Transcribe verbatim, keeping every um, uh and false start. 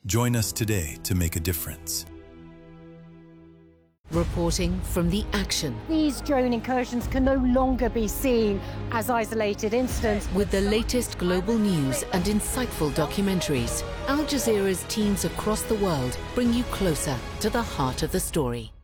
Join us today to make a difference. Reporting from the action. These drone incursions can no longer be seen as isolated incidents. With the latest global news and insightful documentaries, Al Jazeera's teams across the world bring you closer to the heart of the story.